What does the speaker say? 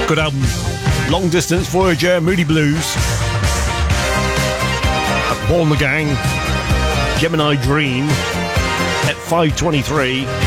Good album. Long Distance, Voyager, Moody Blues, Paul and the Gang, Gemini Dream, at 5:23.